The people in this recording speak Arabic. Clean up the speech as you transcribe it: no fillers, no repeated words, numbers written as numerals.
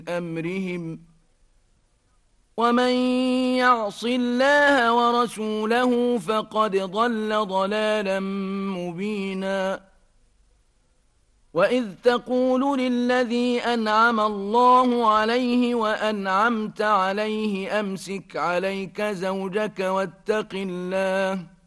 أمرهم ومن يعص الله ورسوله فقد ضل ضلالا مبينا وإذ تقول للذي أنعم الله عليه وأنعمت عليه أمسك عليك زوجك واتق الله